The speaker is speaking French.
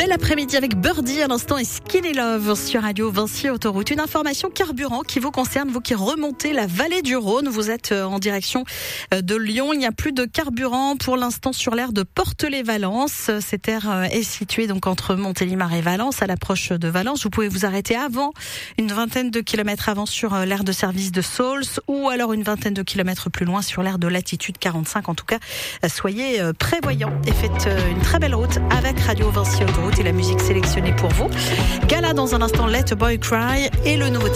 Bel après-midi avec Birdie à l'instant et Skinny Love sur Radio Vinci Autoroute. Une information carburant qui vous concerne, vous qui remontez la vallée du Rhône. Vous êtes en direction de Lyon. Il n'y a plus de carburant pour l'instant sur l'aire de Portelet-Valence. Cette aire est située donc entre Montélimar et Valence, à l'approche de Valence. Vous pouvez vous arrêter avant, une vingtaine de kilomètres avant sur l'aire de service de Sauls, ou alors une vingtaine de kilomètres plus loin sur l'aire de Latitude 45. En tout cas, soyez prévoyants et faites une très belle route avec Radio Vinci Autoroute et la musique sélectionnée pour vous. Gala dans un instant, Let a Boy Cry et le nouveau